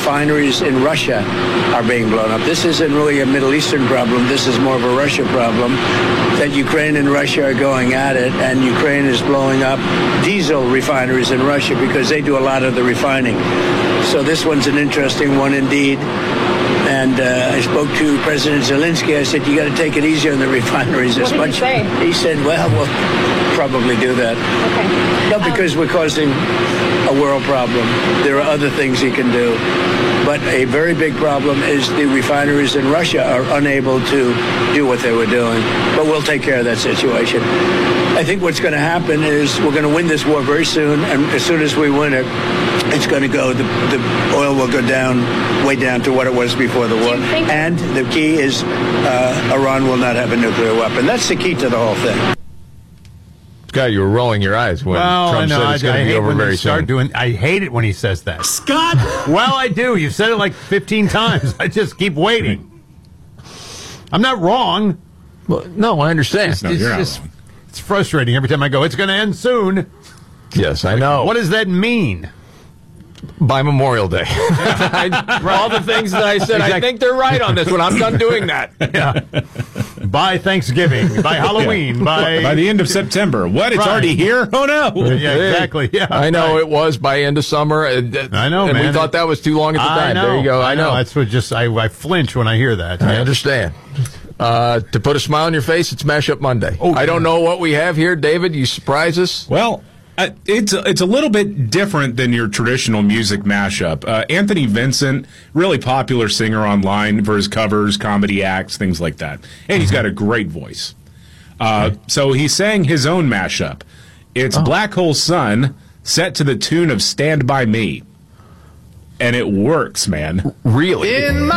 refineries in Russia are being blown up. This isn't really a Middle Eastern problem. This is more of a Russia problem, that Ukraine and Russia are going at it, and Ukraine is blowing up diesel refineries in Russia because they do a lot of the refining. So this one's an interesting one indeed. And I spoke to President Zelensky. I said, you got to take it easy on the refineries as much. What did he say? He said, well, we'll probably do that. Okay. Not because we're causing a world problem. There are other things he can do. But a very big problem is the refineries in Russia are unable to do what they were doing. But we'll take care of that situation. I think what's going to happen is we're going to win this war very soon, and as soon as we win it, it's going to go, the oil will go down, way down to what it was before the war. And the key is Iran will not have a nuclear weapon. That's the key to the whole thing. Scott, you were rolling your eyes when Trump said it's going to be over very soon. I hate it when he says that. Scott! Well, I do. You've said it like 15 times. I just keep waiting. I'm not wrong. Well, no, I understand. It's frustrating every time I go, it's going to end soon. Yes, I know. What does that mean? By Memorial Day. All the things that I said, I think they're right on this one. I'm done doing that. Yeah. By Thanksgiving, by Halloween, by the end of September. What? It's already here? Oh, no. Yeah, exactly. Yeah, I know it was by end of summer. I know, and man. we thought that was too long at the time. There you go. I know. That's what I flinch when I hear that. I understand. To put a smile on your face, it's Mashup Monday. Oh, I don't know what we have here. David, you surprise us? Well, it's a little bit different than your traditional music mashup. Anthony Vincent, really popular singer online for his covers, comedy acts, things like that. And he's got a great voice. So he sang his own mashup. It's Black Hole Sun, set to the tune of Stand By Me. And it works, man. Really?